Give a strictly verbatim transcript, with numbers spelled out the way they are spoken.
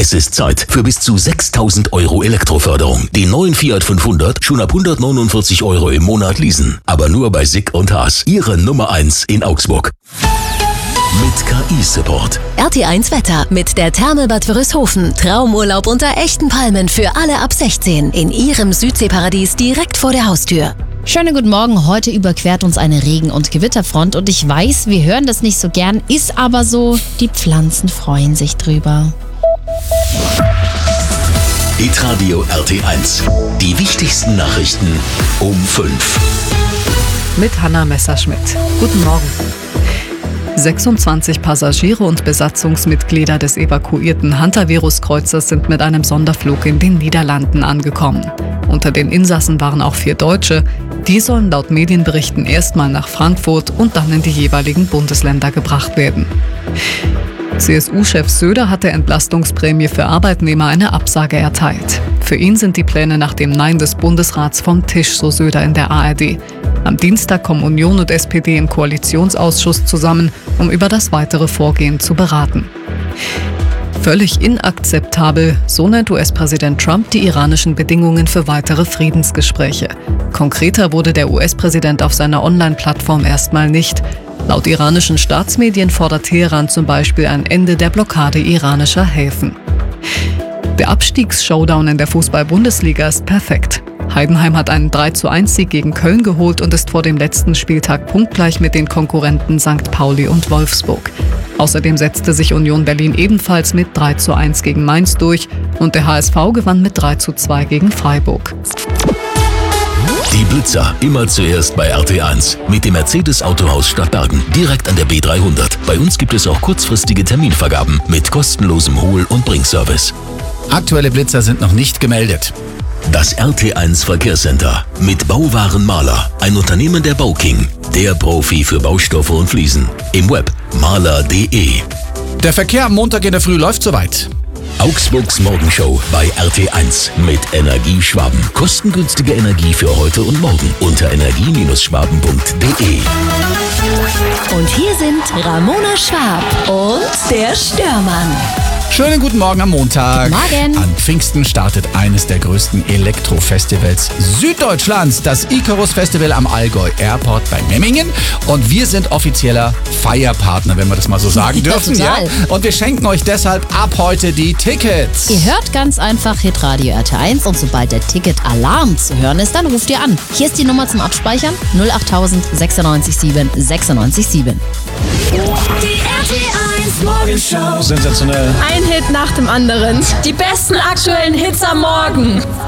Es ist Zeit für bis zu sechstausend Euro Elektroförderung. Den neuen Fiat fünfhundert schon ab hundertneunundvierzig Euro im Monat leasen. Aber nur bei Sick und Haas, Ihre Nummer eins in Augsburg. Mit K I-Support. R T eins Wetter mit der Thermelbad Wörishofen. Traumurlaub unter echten Palmen für alle ab sechzehn. In Ihrem Südseeparadies direkt vor der Haustür. Schönen guten Morgen. Heute überquert uns eine Regen- und Gewitterfront. Und ich weiß, wir hören das nicht so gern, ist aber so, die Pflanzen freuen sich drüber. Hitradio R T eins. Die wichtigsten Nachrichten um fünf. Mit Hanna Messerschmidt. Guten Morgen. sechsundzwanzig Passagiere und Besatzungsmitglieder des evakuierten Hantavirus-Kreuzers sind mit einem Sonderflug in den Niederlanden angekommen. Unter den Insassen waren auch vier Deutsche. Die sollen laut Medienberichten erstmal nach Frankfurt und dann in die jeweiligen Bundesländer gebracht werden. C S U-Chef Söder hat der Entlastungsprämie für Arbeitnehmer eine Absage erteilt. Für ihn sind die Pläne nach dem Nein des Bundesrats vom Tisch, so Söder in der A R D. Am Dienstag kommen Union und S P D im Koalitionsausschuss zusammen, um über das weitere Vorgehen zu beraten. Völlig inakzeptabel, so nennt U S-Präsident Trump die iranischen Bedingungen für weitere Friedensgespräche. Konkreter wurde der U S-Präsident auf seiner Online-Plattform erstmal nicht. Laut iranischen Staatsmedien fordert Teheran zum Beispiel ein Ende der Blockade iranischer Häfen. Der Abstiegs-Showdown in der Fußball-Bundesliga ist perfekt. Heidenheim hat einen drei zu eins Sieg gegen Köln geholt und ist vor dem letzten Spieltag punktgleich mit den Konkurrenten Sankt Pauli und Wolfsburg. Außerdem setzte sich Union Berlin ebenfalls mit drei zu eins gegen Mainz durch und der H S V gewann mit drei zu zwei gegen Freiburg. Die Blitzer, immer zuerst bei R T eins. Mit dem Mercedes Autohaus Stadtbergen, direkt an der B dreihundert. Bei uns gibt es auch kurzfristige Terminvergaben mit kostenlosem Hohl- und Bringservice. Aktuelle Blitzer sind noch nicht gemeldet. Das R T eins Verkehrscenter mit Bauwaren Mahler, ein Unternehmen der Bauking, der Profi für Baustoffe und Fliesen. Im Web mahler punkt de. Der Verkehr am Montag in der Früh läuft soweit. Augsburgs Morgenshow bei R T eins mit Energie Schwaben. Kostengünstige Energie für heute und morgen unter energie Bindestrich schwaben punkt de. Und hier sind Ramona Schwab und der Störmann. Schönen guten Morgen am Montag. Morgen. An Pfingsten startet eines der größten Elektrofestivals Süddeutschlands, das Icarus Festival am Allgäu Airport bei Memmingen. Und wir sind offizieller Feierpartner, wenn wir das mal so sagen Ja, dürfen. total. Und wir schenken euch deshalb ab heute die Tickets. Ihr hört ganz einfach Hitradio R T eins und sobald der Ticket-Alarm zu hören ist, dann ruft ihr an. Hier ist die Nummer zum Abspeichern: null acht null null sechsundneunzig sieben sechsundneunzig sieben. Die R T eins Morgenshow. Sensationell. Ein Hit nach dem anderen. Die besten aktuellen Hits am Morgen.